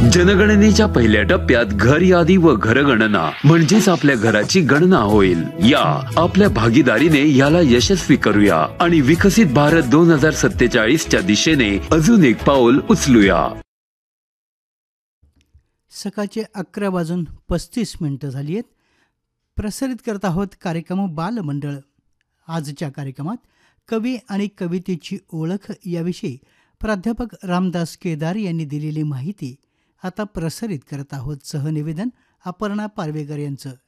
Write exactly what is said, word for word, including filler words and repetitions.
जनगणनेच्या पहिल्या टप्प्यात घर यादी व घरगणना म्हणजेच आपल्या घराची गणना होईल. या आपल्या भागीदारीने याला यशस्वी करूया आणि विकसित भारत दोन हजार सत्तेचाळीस च्या दिशेने अजून एक पाऊल उचलूया. सकाळचे अकरा वाजून पस्तीस मिनिटं झाली आहेत. प्रसारित करत आहोत कार्यक्रम बालमंडळ. आजच्या कार्यक्रमात कवी आणि कवितेची ओळख याविषयी प्राध्यापक रामदास केदार यांनी दिलेली माहिती आता प्रसारित करत आहोत. सहनिवेदन अपर्णा पारवेकर यांचं.